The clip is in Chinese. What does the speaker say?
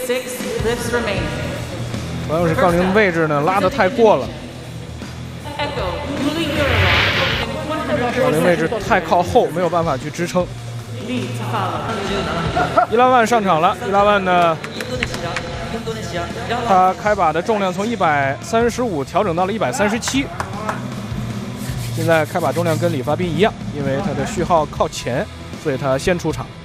同样是杠铃位置呢拉得太过了，杠铃位置太靠后，没有办法去支撑。伊拉万上场了，伊拉万呢，他开把的重量从135调整到了137。 现在开把重量跟李发斌一样，因为他的序号靠前，所以他先出场。